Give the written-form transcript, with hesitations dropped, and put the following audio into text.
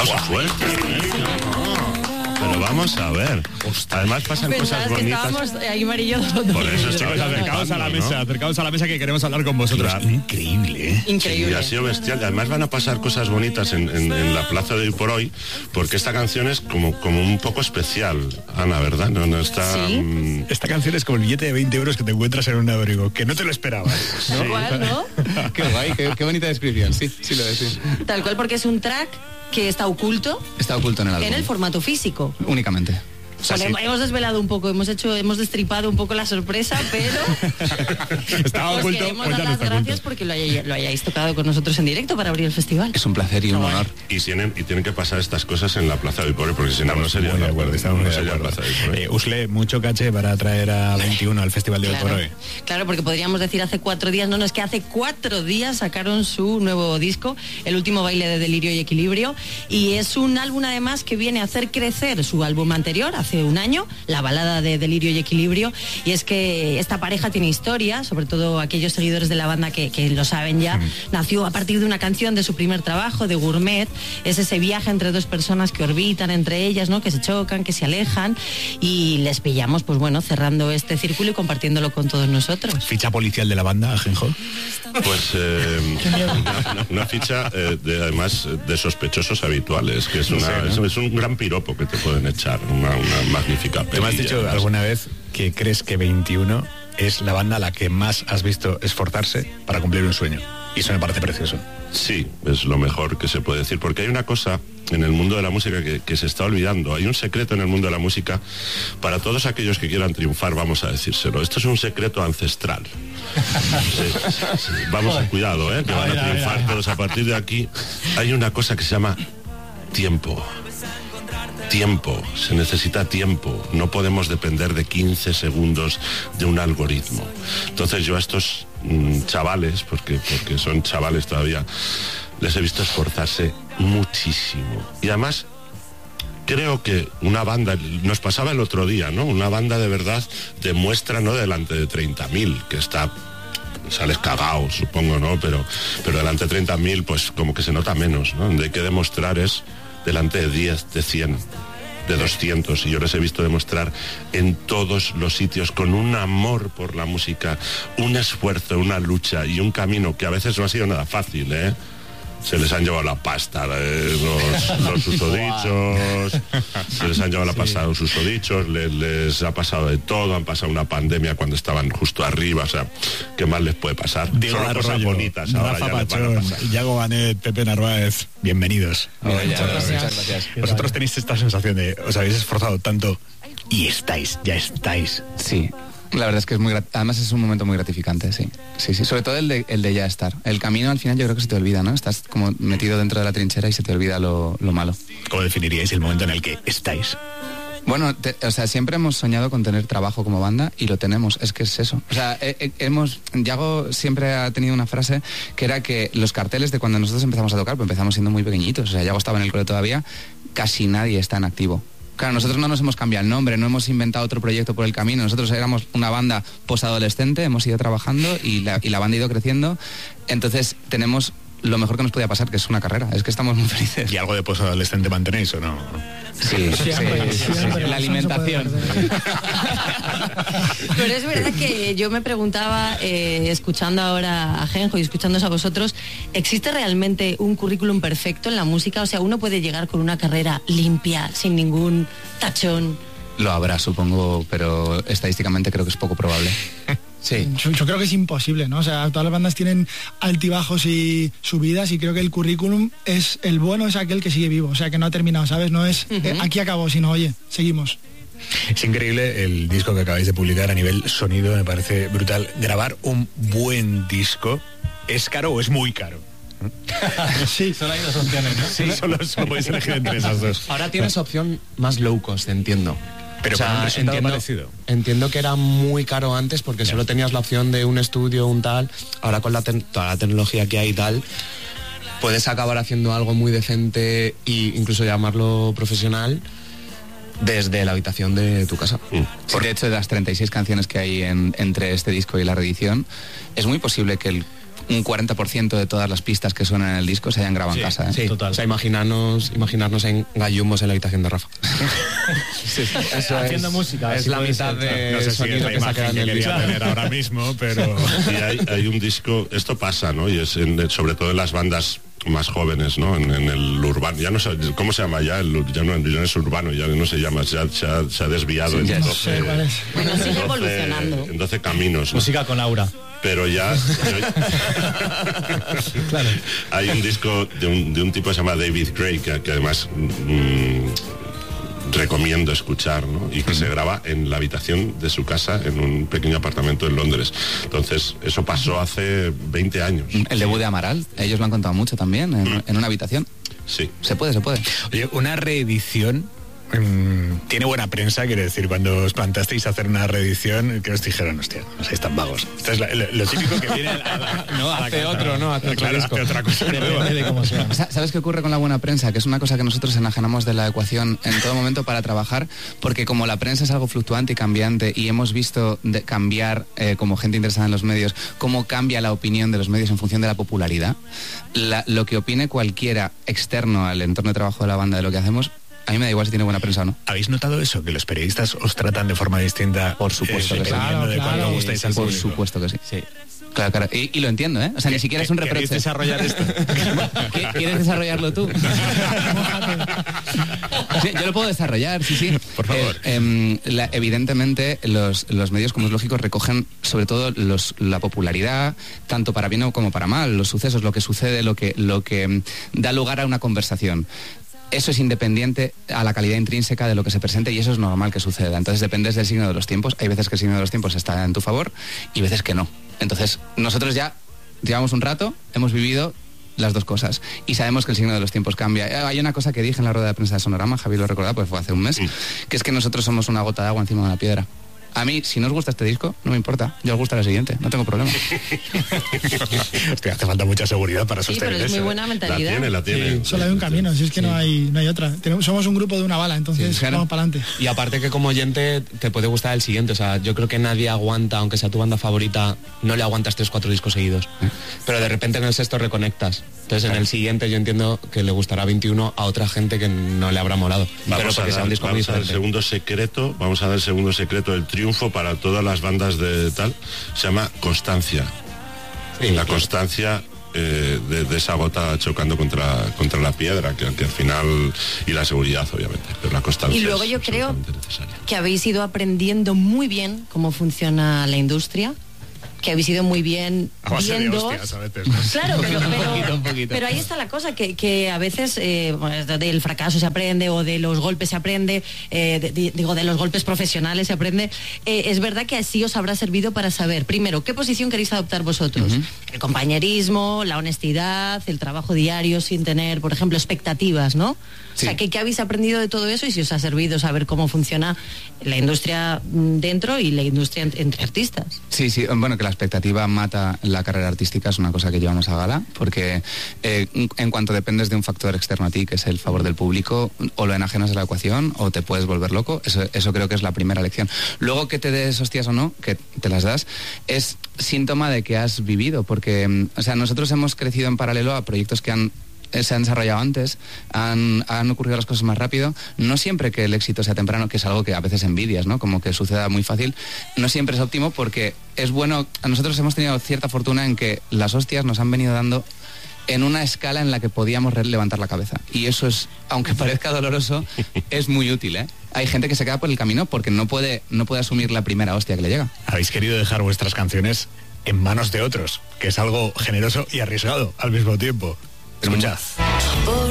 aplauso fuerte. Pero vamos a ver. Además pasan cosas bonitas. Estábamos ahí, Marillo. Por eso Chicos, acercaos a la mesa que queremos hablar con vosotros. Claro. Increíble, ¿eh? Increíble. Sí, ha sido bestial. Además van a pasar cosas bonitas en la plaza de Hoy por Hoy, porque esta canción es como un poco especial, Ana, ¿verdad? No está... ¿Sí? Esta canción es como el billete de 20 euros que te encuentras en un abrigo, que no te lo esperabas. Tal cual, ¿no? Qué guay, qué bonita descripción. Sí, sí lo es, sí. Tal cual, porque es un track que está oculto Está oculto en el álbum. en el formato físico. Únicamente. O sea, Bueno, sí. hemos desvelado un poco, hemos destripado un poco la sorpresa, pero Estaba os oculto, queremos pues dar ya no las está gracias oculto. porque lo hayáis tocado con nosotros en directo para abrir el festival. Es un placer y un honor. Y tienen que pasar estas cosas en la plaza de Hoy por Hoy, porque si no, no sería Muy de la acuerdo, estamos no muy de sería acuerdo. plaza de Hoy por Hoy. Usle, mucho caché para traer a 21 al Festival de Hoy por Hoy. Claro, porque podríamos decir hace 4 días, no, es que hace 4 días sacaron su nuevo disco, El último baile de delirio y equilibrio, y es un álbum además que viene a hacer crecer su álbum anterior, hace un año, La balada de delirio y equilibrio, y es que esta pareja tiene historia, sobre todo aquellos seguidores de la banda que lo saben ya, nació a partir de una canción de su primer trabajo, de Gourmet, es ese viaje entre dos personas que orbitan entre ellas, ¿no? Que se chocan, que se alejan, y les pillamos, pues bueno, cerrando este círculo y compartiéndolo con todos nosotros. Ficha policial de la banda, Ajenjo. Pues una ficha además de sospechosos habituales, que es un gran piropo que te pueden echar, una magnífica ¿Te me has pelilla. dicho alguna vez que crees que 21 es la banda a la que más has visto esforzarse para cumplir un sueño? Y eso me parece precioso. Sí, es lo mejor que se puede decir, porque hay una cosa en el mundo de la música que se está olvidando. Hay un secreto en el mundo de la música para todos aquellos que quieran triunfar, vamos a decírselo. Esto es un secreto ancestral. Sí. Vamos a cuidado, que van a triunfar todos a partir de aquí. Hay una cosa que se llama tiempo. Tiempo, se necesita tiempo. No podemos depender de 15 segundos de un algoritmo. Entonces yo a estos chavales, porque son chavales todavía, les he visto esforzarse muchísimo. Y además creo que una banda, nos pasaba el otro día, ¿no? Una banda de verdad demuestra, no delante de 30.000, que está... sales cagao, supongo, ¿no? Pero delante de 30.000, pues como que se nota menos, ¿no? Donde hay que demostrar es delante de 10, de 100, de 200, y yo les he visto demostrar en todos los sitios con un amor por la música, un esfuerzo, una lucha y un camino que a veces no ha sido nada fácil, Se les han llevado la pasta los susodichos, se les han llevado la pasta los susodichos, les ha pasado de todo, han pasado una pandemia cuando estaban justo arriba, o sea, ¿qué más les puede pasar? Diego Son cosas Arroyo, bonitas, ahora Rafa ya les van a Pachón, pasar. Yago Banet, Pepe Narváez, bienvenidos. Muchas gracias. Vosotros tenéis esta sensación de os habéis esforzado tanto y ya estáis. Sí, la verdad es que es además es un momento muy gratificante, sí. Sí, sobre todo el de ya estar. El camino al final yo creo que se te olvida, ¿no? Estás como metido dentro de la trinchera y se te olvida lo malo. ¿Cómo definiríais el momento en el que estáis? Bueno, siempre hemos soñado con tener trabajo como banda y lo tenemos, es que es eso. O sea, Yago siempre ha tenido una frase que era que los carteles de cuando nosotros empezamos a tocar, pues empezamos siendo muy pequeñitos, o sea, Yago estaba en el cole todavía, casi nadie está en activo. Claro, nosotros no nos hemos cambiado el nombre, no hemos inventado otro proyecto por el camino, nosotros éramos una banda posadolescente, hemos ido trabajando y la banda ha ido creciendo, entonces tenemos lo mejor que nos podía pasar, que es una carrera, es que estamos muy felices. ¿Y algo de posadolescente mantenéis o no? Sí. La alimentación. Pero es verdad que yo me preguntaba, escuchando ahora a Genjo y escuchándoos a vosotros, ¿existe realmente un currículum perfecto en la música? O sea, ¿uno puede llegar con una carrera limpia, sin ningún tachón? Lo habrá, supongo, pero estadísticamente creo que es poco probable. Sí. Yo creo que es imposible, ¿no? O sea, todas las bandas tienen altibajos y subidas y creo que el currículum es el bueno, es aquel que sigue vivo, o sea, que no ha terminado, ¿sabes? No es aquí acabó, sino oye, seguimos. Es increíble el disco que acabáis de publicar a nivel sonido, me parece brutal. Grabar un buen disco, ¿es caro o es muy caro? Sí. Solo hay dos opciones, ¿no? Sí, solo podéis elegir entre esas dos. Ahora tienes opción más low cost, entiendo. Pero con un resultado parecido. Entiendo que era muy caro antes porque solo tenías la opción de un estudio, un tal. Ahora con toda la tecnología que hay y tal, puedes acabar haciendo algo muy decente e incluso llamarlo profesional desde la habitación de tu casa. Sí, de hecho, de las 36 canciones que hay entre este disco y la reedición, es muy posible que un 40% de todas las pistas que suenan en el disco se hayan grabado en casa. Sí, total. O sea, imaginarnos en gallumbos en la habitación de Rafa. Sí, Eso haciendo música. Es la mitad de no sé si sonido es la que se ha quedado imagen en que el quería disco. tener ahora mismo, pero... Y hay un disco, esto pasa, ¿no? Y es sobre todo en las bandas más jóvenes, ¿no? En el urbano, ya no sé, ¿cómo se llama ya? Ya no es urbano, ya no se llama, se ha desviado en ya 12, no sé cuál es. Bueno, sigue evolucionando. en 12 caminos, ¿no? Música con aura. Pero ya Claro. hay un disco de un tipo que se llama David Gray, que además recomiendo escuchar, ¿no? Y que se graba en la habitación de su casa en un pequeño apartamento en Londres. Entonces, eso pasó hace 20 años. El debut de Amaral, ellos lo han contado mucho también, en una habitación. Sí. Se puede. Oye, una reedición tiene buena prensa, quiero decir, cuando os plantasteis a hacer una reedición, que os dijeron, hostia, no seáis tan vagos. Esto es lo típico que viene Hace otro, ¿no? Hace otro claro, disco. hace otra cosa. Depende de cómo sea. ¿Sabes qué ocurre con la buena prensa? Que es una cosa que nosotros enajenamos de la ecuación en todo momento para trabajar, porque como la prensa es algo fluctuante y cambiante y hemos visto cambiar, como gente interesada en los medios, cómo cambia la opinión de los medios en función de la popularidad, lo que opine cualquiera externo al entorno de trabajo de la banda de lo que hacemos, a mí me da igual si tiene buena prensa o no. ¿Habéis notado eso? Que los periodistas os tratan de forma distinta. Por supuesto que sí. dependiendo de Claro, cuándo gustáis al Por público. supuesto que sí. Sí. Claro. Y lo entiendo, ¿eh? O sea, ni siquiera es un ¿Queréis reproche. desarrollar esto? ¿Quieres desarrollarlo tú? Sí, yo lo puedo desarrollar, sí. Por favor. Evidentemente, los medios, como es lógico, recogen sobre todo la popularidad, tanto para bien como para mal, los sucesos, lo que sucede, lo que da lugar a una conversación. Eso es independiente a la calidad intrínseca de lo que se presente y eso es normal que suceda. Entonces dependes del signo de los tiempos. Hay veces que el signo de los tiempos está en tu favor y veces que no. Entonces nosotros ya llevamos un rato, hemos vivido las dos cosas y sabemos que el signo de los tiempos cambia. Hay una cosa que dije en la rueda de prensa de Sonorama, Javi lo recuerda, pues fue hace un mes, que es que nosotros somos una gota de agua encima de una piedra. A mí, si no os gusta este disco, no me importa. Yo os gusta el siguiente, no tengo problema. Hostia, hace falta mucha seguridad para Sí, sostener pero es muy eso. buena mentalidad. La tiene. Solo hay un camino, si es que no hay otra. Somos un grupo de una bala, entonces claro. vamos para adelante. Y aparte que como oyente te puede gustar el siguiente, o sea, yo creo que nadie aguanta, aunque sea tu banda favorita, no le aguantas 3-4 discos seguidos. Pero de repente en el sexto reconectas. Entonces en el siguiente yo entiendo que le gustará 21 a otra gente que no le habrá molado. Pero porque sea un disco muy Vamos a dar el diferente. segundo secreto del triunfo para todas las bandas de tal. Se llama constancia. Sí, La claro. constancia de esa gota chocando contra la piedra, que al final, y la seguridad obviamente, pero la constancia Y luego es yo creo absolutamente necesaria. que habéis ido aprendiendo muy bien cómo funciona la industria, que habéis ido muy bien A base de viendo. hostias a veces, ¿no? Claro, Un poquito. pero ahí está la cosa, que a veces del fracaso se aprende o de los golpes se aprende, de los golpes profesionales se aprende. Es verdad que así os habrá servido para saber, primero, qué posición queréis adoptar vosotros. El compañerismo, la honestidad, el trabajo diario sin tener, por ejemplo, expectativas, ¿no? Sí. O sea, ¿qué habéis aprendido de todo eso y si os ha servido saber cómo funciona la industria dentro y la industria entre artistas? Sí, bueno, que la expectativa mata la carrera artística es una cosa que llevamos a gala, porque en cuanto dependes de un factor externo a ti, que es el favor del público, o lo enajenas de la ecuación o te puedes volver loco. Eso creo que es la primera lección. Luego que te des hostias o no, que te las das, es síntoma de que has vivido, porque, o sea, nosotros hemos crecido en paralelo a proyectos que se han desarrollado antes, han ocurrido las cosas más rápido, no siempre que el éxito sea temprano, que es algo que a veces envidias, ¿no? Como que suceda muy fácil, no siempre es óptimo porque es bueno, nosotros hemos tenido cierta fortuna en que las hostias nos han venido dando en una escala en la que podíamos levantar la cabeza. Y eso es, aunque parezca doloroso, es muy útil, ¿eh? Hay gente que se queda por el camino porque no puede asumir la primera hostia que le llega. Habéis querido dejar vuestras canciones en manos de otros, que es algo generoso y arriesgado al mismo tiempo. Escuchad.